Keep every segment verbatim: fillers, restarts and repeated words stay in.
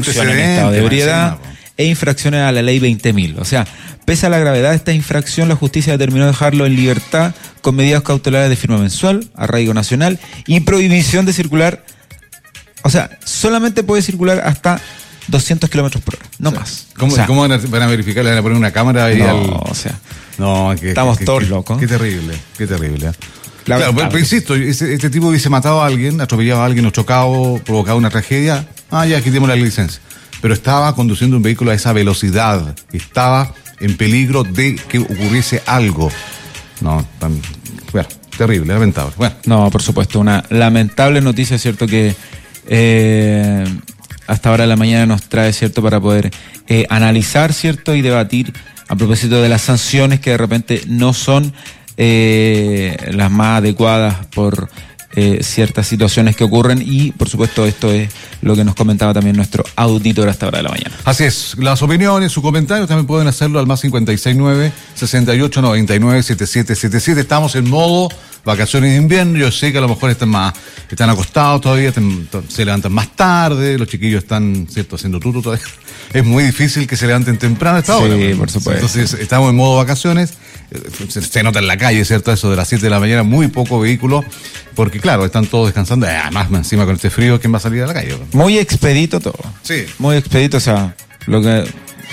conducción en estado de ebriedad e infracciones a la ley veinte mil. O sea, pese a la gravedad de esta infracción, la justicia determinó dejarlo en libertad con medidas cautelares de firma mensual, arraigo nacional y prohibición de circular. O sea, solamente puede circular hasta doscientos kilómetros por hora, no o sea, más. ¿Cómo, o sea, ¿Cómo van a, van a verificar? ¿Le van a poner una cámara ahí no, al...? o sea, no, que, estamos que, todos que, locos. Qué terrible, qué terrible. Claro, pero, pero insisto, este, este tipo hubiese matado a alguien, atropellado a alguien o chocado, provocado una tragedia. Ah, ya, quitemos la licencia. Pero estaba conduciendo un vehículo a esa velocidad, estaba en peligro de que ocurriese algo. No, tan, bueno, terrible, lamentable. Bueno. No, por supuesto, una lamentable noticia, cierto, que eh, hasta ahora de la mañana nos trae, cierto, para poder eh, analizar, cierto, y debatir a propósito de las sanciones que de repente no son eh, las más adecuadas por eh, ciertas situaciones que ocurren, y por supuesto esto es lo que nos comentaba también nuestro auditor hasta ahora de la mañana. Así es, las opiniones, sus comentarios también pueden hacerlo al más cincuenta y seis nueve, sesenta y ocho, noventa y nueve, setenta y siete setenta y siete. Estamos en modo vacaciones de invierno. Yo sé que a lo mejor están más, están acostados todavía, están, se levantan más tarde, los chiquillos están, cierto, haciendo tuto todavía. Es muy difícil que se levanten temprano a esta hora. Sí, por supuesto. Entonces estamos en modo vacaciones. Se, se nota en la calle, ¿cierto? Eso de las siete de la mañana, muy poco vehículo, porque claro, están todos descansando. Además, encima con este frío, ¿quién va a salir a la calle? Muy expedito todo. Sí. Muy expedito, o sea, lo que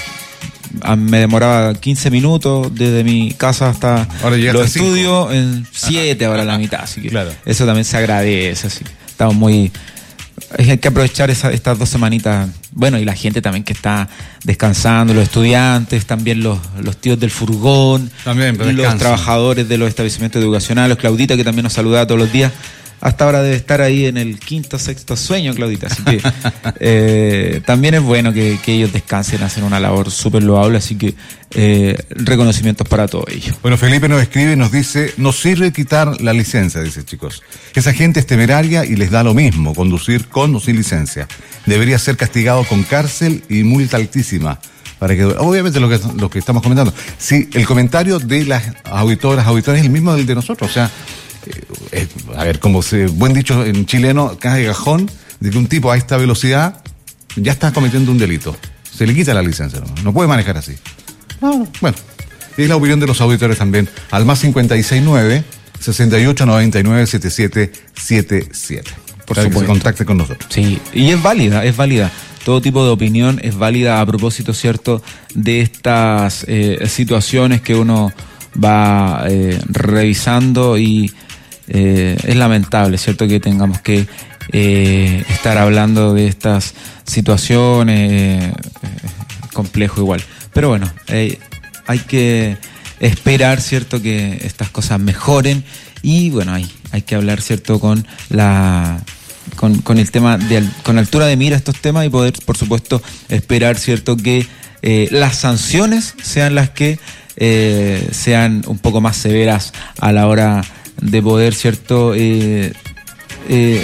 me demoraba quince minutos desde mi casa hasta los estudios, en siete ahora la mitad, así que claro, eso también se agradece, así que estamos muy... Hay que aprovechar esa, estas dos semanitas. Bueno, y la gente también que está descansando, los estudiantes, también los, los tíos del furgón, también, los descanso. Trabajadores de los establecimientos educacionales, Claudita, que también nos saluda todos los días. Hasta ahora debe estar ahí en el quinto, sexto sueño, Claudita. Así que eh, también es bueno que, que ellos descansen, hacen una labor súper loable, así que eh, reconocimientos para todos ellos. Bueno, Felipe nos escribe y nos dice, no sirve quitar la licencia, dice, chicos. Esa gente es temeraria y les da lo mismo conducir con o sin licencia. Debería ser castigado con cárcel y multa altísima. Para que, obviamente lo que, lo que estamos comentando. Sí, el comentario de las auditoras, auditores es el mismo del de nosotros, o sea... Eh, a ver, como se, buen dicho en chileno, caja de cajón, de que un tipo a esta velocidad ya está cometiendo un delito. Se le quita la licencia, no, no puede manejar así. No, bueno, y es la opinión de los auditores también. Al más cincuenta y seis nueve, sesenta y ocho, noventa y nueve, setenta y siete setenta y siete. Por favor, que se contacte con nosotros. Sí, y es válida, es válida. Todo tipo de opinión es válida a propósito, ¿cierto?, de estas eh, situaciones que uno va eh, revisando, y eh, es lamentable, ¿cierto?, que tengamos que eh, estar hablando de estas situaciones, eh, complejo igual. Pero bueno, eh, hay que esperar, ¿cierto?, que estas cosas mejoren, y bueno, hay, hay que hablar, ¿cierto?, con la... Con, con el tema de con altura de mira estos temas, y poder, por supuesto, esperar, cierto, que eh, las sanciones sean las que eh, sean un poco más severas a la hora de poder, cierto, eh, eh,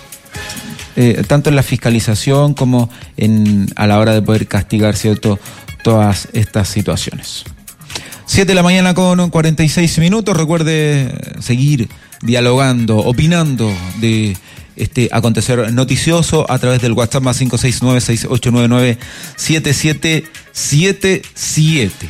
eh, tanto en la fiscalización como en a la hora de poder castigar, cierto, todas estas situaciones. siete de la mañana con cuarenta y seis minutos. Recuerde seguir dialogando, opinando de este acontecer noticioso a través del WhatsApp más cinco seis nueve, seis ocho nueve nueve, siete siete siete siete.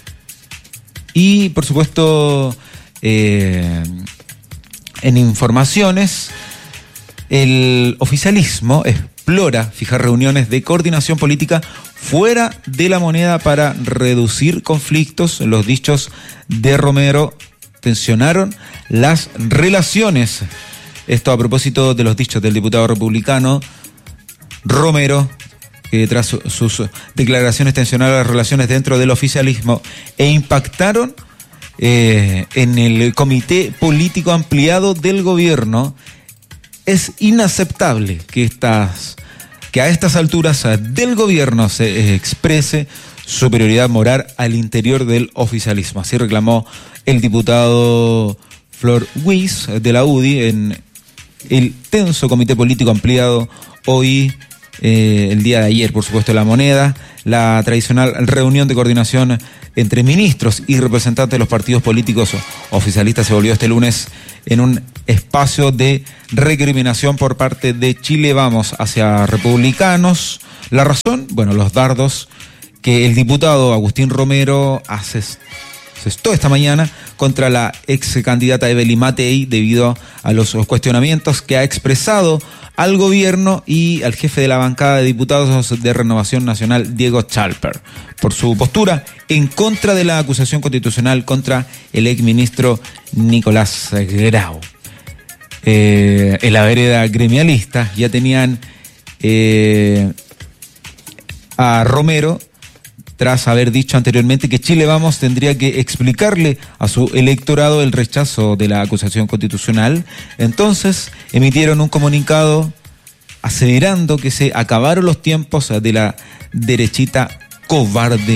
Y por supuesto, eh, en informaciones, el oficialismo explora fijar reuniones de coordinación política fuera de la moneda para reducir conflictos. Los dichos de Romero tensionaron las relaciones. Esto a propósito de los dichos del diputado republicano Romero, que tras su, sus declaraciones tensionaron las relaciones dentro del oficialismo e impactaron eh, en el comité político ampliado del gobierno. Es inaceptable que, estas, que a estas alturas del gobierno se exprese superioridad moral al interior del oficialismo. Así reclamó el diputado Flor Weiss de la U D I en el tenso comité político ampliado hoy, eh, el día de ayer, por supuesto, en La Moneda. La tradicional reunión de coordinación entre ministros y representantes de los partidos políticos oficialistas se volvió este lunes en un espacio de recriminación por parte de Chile Vamos hacia republicanos, La razón, bueno, los dardos que el diputado Agustín Romero asestó esta mañana contra la ex candidata Evelyn Matei debido a los cuestionamientos que ha expresado al gobierno y al jefe de la bancada de diputados de Renovación Nacional, Diego Chalper, por su postura en contra de la acusación constitucional contra el exministro Nicolás Grau. Eh, en la vereda gremialista ya tenían eh, a Romero, tras haber dicho anteriormente que Chile Vamos tendría que explicarle a su electorado el rechazo de la acusación constitucional. Entonces emitieron un comunicado aseverando que se acabaron los tiempos de la derechita cobarde.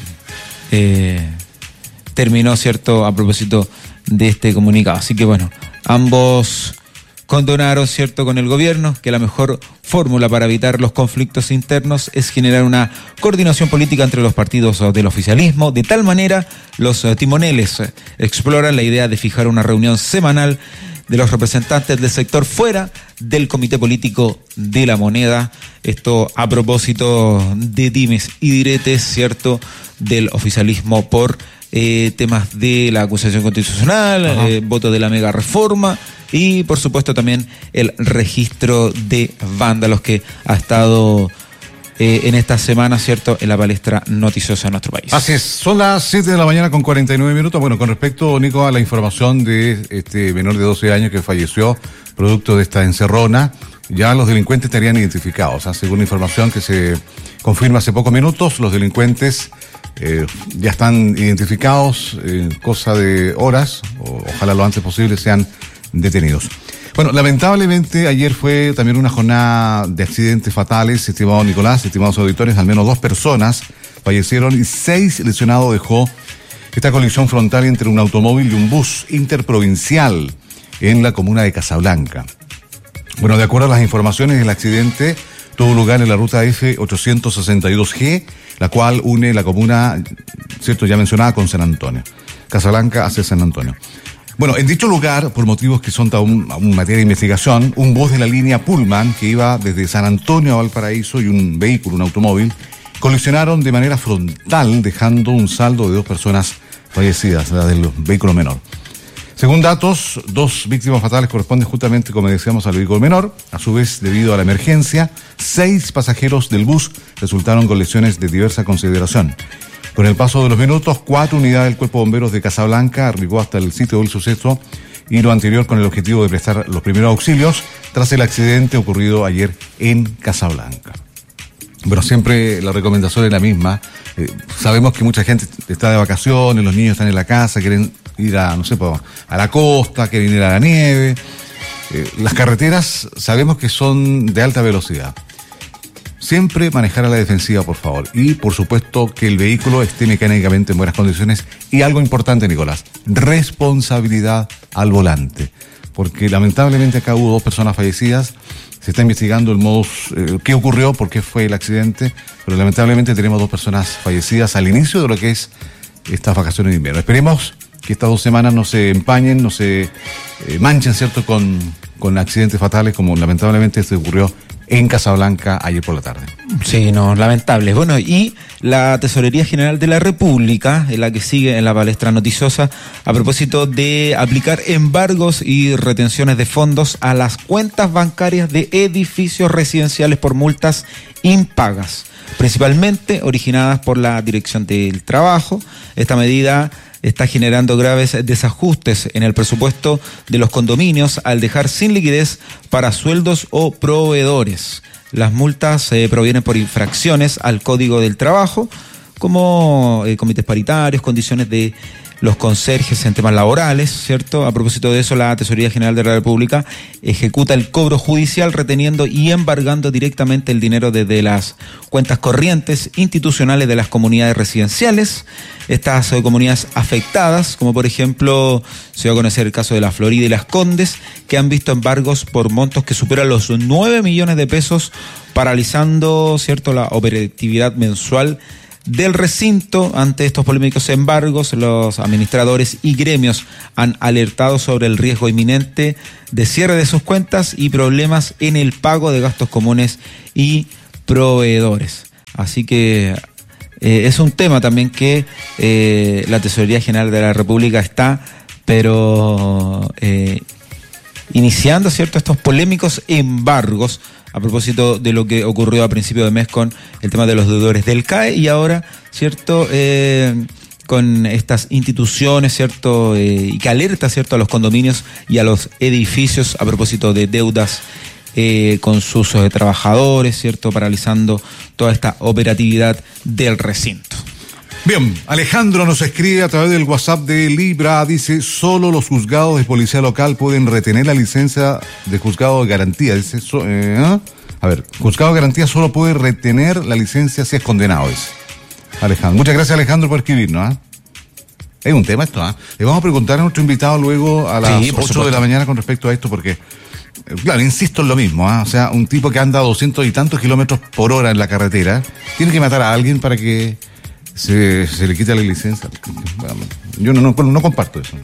Eh, terminó, ¿cierto?, a propósito de este comunicado. Así que bueno, ambos condonaron, ¿cierto?, con el gobierno que la mejor fórmula para evitar los conflictos internos es generar una coordinación política entre los partidos del oficialismo. De tal manera, los timoneles exploran la idea de fijar una reunión semanal de los representantes del sector fuera del Comité Político de la Moneda. Esto a propósito de dimes y diretes, ¿cierto?, del oficialismo por eh, temas de la acusación constitucional, eh, voto de la mega reforma y por supuesto también el registro de vándalos que ha estado eh, en esta semana, ¿cierto?, en la palestra noticiosa de nuestro país. Así es, son las siete de la mañana con cuarenta y nueve minutos. Bueno, con respecto, Nico, a la información de este menor de doce años que falleció producto de esta encerrona, ya los delincuentes estarían identificados, ¿eh? Según información que se confirma hace pocos minutos, los delincuentes eh, ya están identificados en cosa de horas, o, ojalá lo antes posible sean detenidos. Bueno, lamentablemente ayer fue también una jornada de accidentes fatales, estimado Nicolás, estimados auditores. Al menos dos personas fallecieron y seis lesionados dejó esta colisión frontal entre un automóvil y un bus interprovincial en la comuna de Casablanca. Bueno, de acuerdo a las informaciones, el accidente tuvo lugar en la ruta F ochocientos sesenta y dos G, la cual une la comuna, cierto, ya mencionada, con San Antonio. Casablanca hacia San Antonio. Bueno, en dicho lugar, por motivos que son aún, aún materia de investigación, un bus de la línea Pullman que iba desde San Antonio a Valparaíso y un vehículo, un automóvil, colisionaron de manera frontal, dejando un saldo de dos personas fallecidas, la del vehículo menor. Según datos, dos víctimas fatales corresponden justamente, como decíamos, al vehículo menor. A su vez, debido a la emergencia, seis pasajeros del bus resultaron con lesiones de diversa consideración. Con el paso de los minutos, cuatro unidades del Cuerpo de Bomberos de Casablanca arribó hasta el sitio del suceso y lo anterior con el objetivo de prestar los primeros auxilios tras el accidente ocurrido ayer en Casablanca. Bueno, siempre la recomendación es la misma. Eh, sabemos que mucha gente está de vacaciones, los niños están en la casa, quieren ir a, no sé, a la costa, quieren ir a la nieve. Eh, las carreteras sabemos que son de alta velocidad. Siempre manejar a la defensiva, por favor. Y, por supuesto, que el vehículo esté mecánicamente en buenas condiciones. Y algo importante, Nicolás, responsabilidad al volante. Porque, lamentablemente, acá hubo dos personas fallecidas. Se está investigando el modus, eh, qué ocurrió, por qué fue el accidente. Pero, lamentablemente, tenemos dos personas fallecidas al inicio de lo que es estas vacaciones de invierno. Esperemos que estas dos semanas no se empañen, no se eh, manchen, ¿cierto?, con, con accidentes fatales, como lamentablemente este ocurrió en Casablanca ayer por la tarde. Sí, no, lamentable. Bueno, y la Tesorería General de la República, en la que sigue en la palestra noticiosa, a propósito de aplicar embargos y retenciones de fondos a las cuentas bancarias de edificios residenciales por multas impagas, principalmente originadas por la Dirección del Trabajo. Esta medida está generando graves desajustes en el presupuesto de los condominios al dejar sin liquidez para sueldos o proveedores. Las multas eh, provienen por infracciones al Código del Trabajo, como eh, comités paritarios, condiciones de los conserjes en temas laborales, ¿cierto? A propósito de eso, la Tesorería General de la República ejecuta el cobro judicial reteniendo y embargando directamente el dinero desde las cuentas corrientes institucionales de las comunidades residenciales. Estas eh, comunidades afectadas, como por ejemplo, se va a conocer el caso de la Florida y Las Condes, que han visto embargos por montos que superan los nueve millones de pesos, paralizando, ¿cierto?, la operatividad mensual del recinto. Ante estos polémicos embargos, los administradores y gremios han alertado sobre el riesgo inminente de cierre de sus cuentas y problemas en el pago de gastos comunes y proveedores. Así que eh, es un tema también que eh, la Tesorería General de la República está, pero eh, iniciando, ¿cierto?, estos polémicos embargos a propósito de lo que ocurrió a principio de mes con el tema de los deudores del C A E y ahora, ¿cierto?, eh, con estas instituciones, ¿cierto?, eh, y que alerta, ¿cierto?, a los condominios y a los edificios a propósito de deudas eh, con sus eh, trabajadores, ¿cierto?, paralizando toda esta operatividad del recinto. Bien, Alejandro nos escribe a través del WhatsApp de Libra, dice, solo los juzgados de policía local pueden retener la licencia de juzgado de garantía. Dice, so, eh, ¿eh? A ver, juzgado de garantía solo puede retener la licencia si es condenado, dice Alejandro. Muchas gracias, Alejandro, por escribirnos. ¿eh? Es un tema esto. ¿eh? Le vamos a preguntar a nuestro invitado luego a las sí, ocho de la mañana con respecto a esto, porque, claro, insisto en lo mismo. ¿eh? O sea, un tipo que anda a doscientos y tantos kilómetros por hora en la carretera tiene que matar a alguien para que Se, se le quita la licencia. Yo no, no, no comparto eso.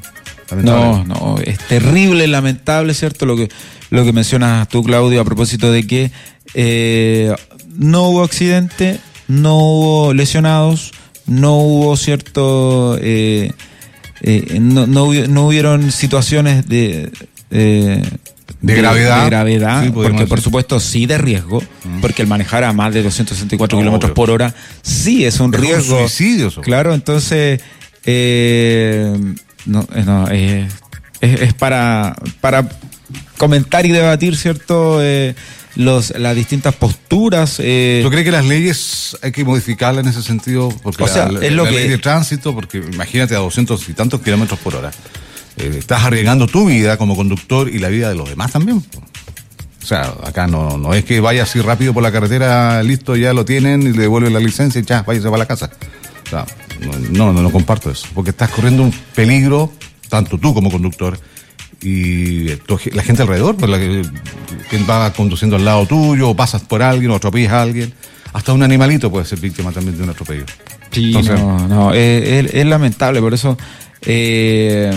No, no, es terrible, lamentable, ¿cierto? Lo que, lo que mencionas tú, Claudio, a propósito de que eh, no hubo accidente, no hubo lesionados, no hubo, ¿cierto? Eh, eh, no, no, no hubieron situaciones de... Eh, De, de gravedad. De gravedad, sí, porque por supuesto sí de riesgo, mm. porque el manejar a más de doscientos sesenta y cuatro no, kilómetros por hora sí es un es riesgo. Un suicidio, eso. Claro, entonces eh, no, no eh, es, es para, para comentar y debatir, ¿cierto? Eh, los, las distintas posturas. Eh. ¿Tú crees que las leyes hay que modificarlas en ese sentido? Porque o sea, la, es lo la que... ley de tránsito, porque imagínate a doscientos y tantos kilómetros por hora. Eh, estás arriesgando tu vida como conductor y la vida de los demás también. O sea, acá no, no es que vaya así rápido por la carretera, listo, ya lo tienen y le devuelven la licencia y ya, váyase para la casa. O sea, no, no, no comparto eso, porque estás corriendo un peligro, tanto tú como conductor, y la gente alrededor, pues la que, quien va conduciendo al lado tuyo, o pasas por alguien, o atropellas a alguien, hasta un animalito puede ser víctima también de un atropello. Sí, Entonces, no, no, es, es, es lamentable, por eso... Eh,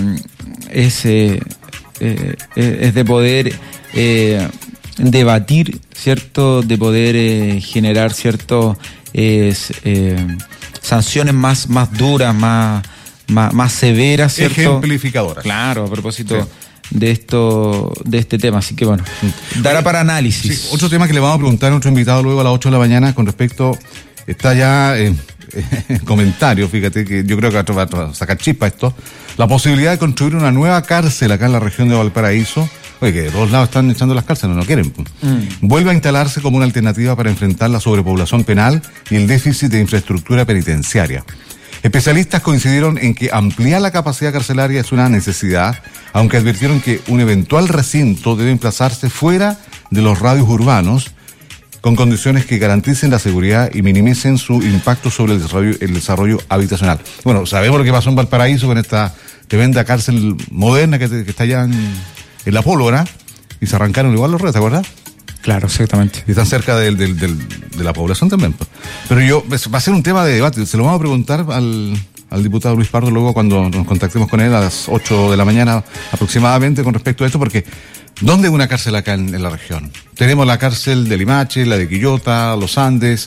es, eh, eh, es de poder eh, debatir, ¿cierto? De poder eh, generar, ¿cierto? Eh, eh, sanciones más, más duras, más, más, más severas, ¿cierto? Ejemplificadoras. Claro, a propósito sí. de esto, de este tema. Así que bueno, dará para análisis. Sí, otro tema que le vamos a preguntar a nuestro invitado luego a las ocho de la mañana con respecto, está ya en eh, comentario, fíjate que yo creo que va a sacar chispa esto, la posibilidad de construir una nueva cárcel acá en la región de Valparaíso. Oye, que de todos lados están echando las cárceles, no quieren. Mm. Vuelve a instalarse como una alternativa para enfrentar la sobrepoblación penal y el déficit de infraestructura penitenciaria. Especialistas coincidieron en que ampliar la capacidad carcelaria es una necesidad, aunque advirtieron que un eventual recinto debe emplazarse fuera de los radios urbanos, con condiciones que garanticen la seguridad y minimicen su impacto sobre el desarrollo, el desarrollo habitacional. Bueno, sabemos lo que pasó en Valparaíso con esta tremenda cárcel moderna que, que está allá en, en la pólvora, y se arrancaron igual los reos, ¿te acuerdas? Claro, exactamente. Y están cerca del, del, del, de la población también. Pero yo, va a ser un tema de debate, se lo vamos a preguntar al, al diputado Luis Pardo luego cuando nos contactemos con él a las ocho de la mañana aproximadamente con respecto a esto, porque ¿dónde hay una cárcel acá en, en la región? Tenemos la cárcel de Limache, la de Quillota, Los Andes,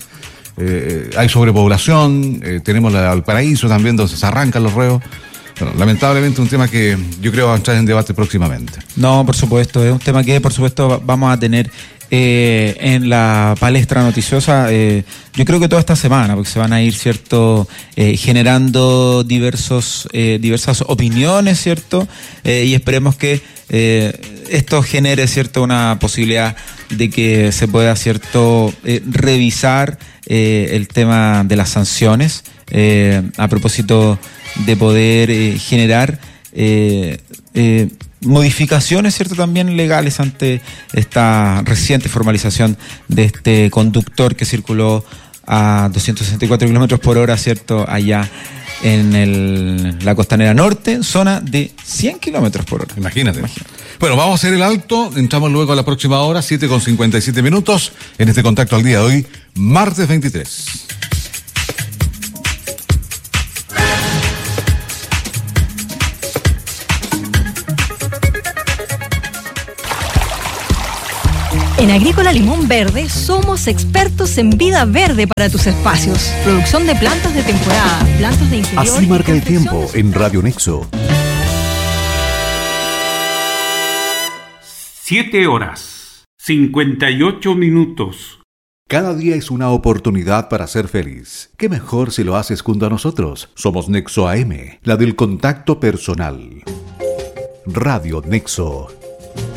eh, hay sobrepoblación, eh, tenemos la de Valparaíso también, donde se arrancan los reos. Bueno, lamentablemente un tema que yo creo va a entrar en debate próximamente. No, por supuesto, es un tema que por supuesto vamos a tener eh, en la palestra noticiosa, eh, yo creo que toda esta semana, porque se van a ir, ¿cierto?, eh, generando diversos, eh, diversas opiniones, ¿cierto? Eh, y esperemos que eh, esto genere, ¿cierto?, una posibilidad de que se pueda, ¿cierto?, eh, revisar eh, el tema de las sanciones, eh, a propósito de poder eh, generar eh, eh, modificaciones, ¿cierto?, también legales ante esta reciente formalización de este conductor que circuló a doscientos sesenta y cuatro kilómetros por hora, ¿cierto?, allá en el, la costanera norte, zona de cien kilómetros por hora. Imagínate. Imagínate. Bueno, vamos a hacer el alto, entramos luego a la próxima hora, siete con cincuenta y siete minutos, en este contacto al día de hoy, martes veintitrés. En Agrícola Limón Verde somos expertos en vida verde para tus espacios. Producción de plantas de temporada, plantas de interior. Así marca el tiempo en Radio Nexo. Siete horas, cincuenta y ocho minutos. Cada día es una oportunidad para ser feliz. ¿Qué mejor si lo haces junto a nosotros? Somos Nexo A M, la del contacto personal. Radio Nexo.